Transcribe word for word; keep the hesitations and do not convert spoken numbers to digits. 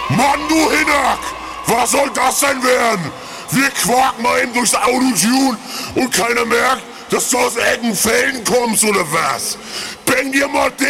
Mann, du Hinak! Was soll das denn werden? Wir quaken mal eben durchs Autotune und keiner merkt, dass du aus Eckenfelden kommst oder was? Bäng dir mal den